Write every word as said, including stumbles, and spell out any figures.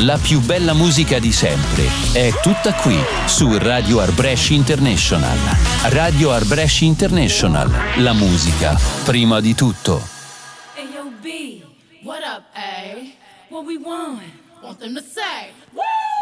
La più bella musica di sempre è tutta qui su Radio Arbresh International. Radio Arbresh International, la musica prima di tutto. Hey yo B, what up A? What we want? Want them to say, woo!